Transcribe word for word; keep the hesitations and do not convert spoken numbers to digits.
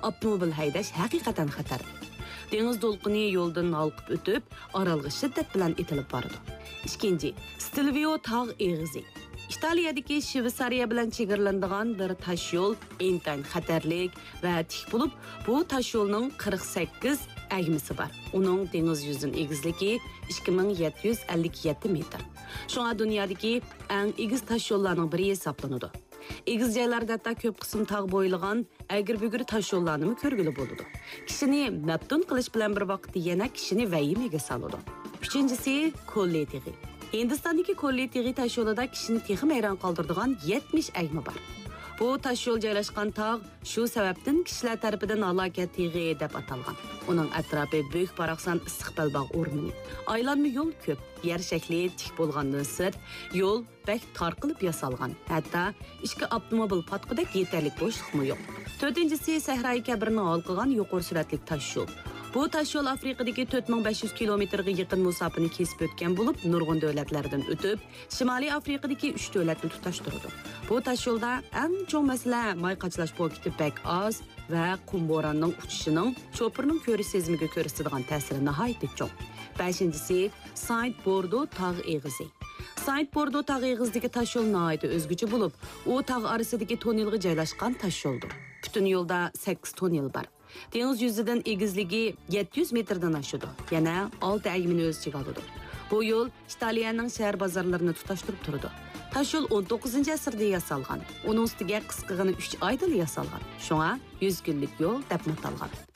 avtomobil haydash haqiqatan xatar. Dengiz to'lqini yo'ldan halqib o'tib, orolga shiddat bilan etilib boradi. Ikkinchi, Stelvio tog' eg'izi. İtaliyadagi Shveysariya bilan chegaralanadigan bir tash yo'l intayin xatarlik va tik bo'lib, bu tash yo'lning qirq sakkiz agmisi bor. Uning dengiz yuzining egizligi ikki ming yetti yuz ellik yetti metr. Shunga dunyodagi eng egiz tash yo'llarning biri hisoblanadi. Egiz joylarda da ko'p qism tog' bo'yilgan agir-bugir tash yo'llarni ko'rgili bo'ladi. Kishini maftun qilish bilan bir vaqtda yana kishini vahimaga soladi. Uchinchisi, Kolle tig'i. Hindistondagi Kolle tig'i tash yo'lida kishini texim hayron qoldiradigan yetmish agmi bor. Bu tash yo'l joylashgan tog' shu sababdan kishilar tarafidan halokat tig'i deb atalgan. Uning atrofi büyük paraqsan istiqbal bog' o'rmini. Aylanma yo'l ko'p, yer shakli tik bo'lgandan sirt, yo'l bak tor qilib yasalgan. Hatto ikki avtomobil patqidek yetarlik bo'shliqmi yo'q. To'rtinchisi, Sahra kabrini halqagan yuqori suratli tash yo'l. Bu tash yo'l Afrikadagi to'rt ming besh yuz kilometrga yaqin masofani kesib o'tgan bo'lib, nurg'un davlatlardan o'tib, Shimoliy Afrikadagi uch davlatni tutashtiradi. Bu tash yo'lda eng cho'ng masala mayqachlash bo'lib bak oz va qum bo'ronning uchishining cho'pirning ko'rish sezimiga ko'rsatadigan ta'siri nihoyatda cho'ng. beshinchisi, Saint Bordeaux tog' eg'izi. Saint Bordeaux tog' eg'izidagi tash yo'l nihoyatda o'zgacha bo'lib, u tog' orasidagi tonelga joylashgan tash yo'ldir. Butun yo'lda sakkiz tonel bor. Dengiz yuzidan egizligi yetti yuz metrdan oshadi. Yana olti agmini o'z ichiga oladi. Bu yo'l Italiyaning shahar bozorlarini tutashtirib turadi. Tash yo'l o'n to'qqizinchi asrda yasalgan. Uning ustiga qisqagina uch oyda yasalgan. Shunga yuz kunlik yo'l deb atalgan.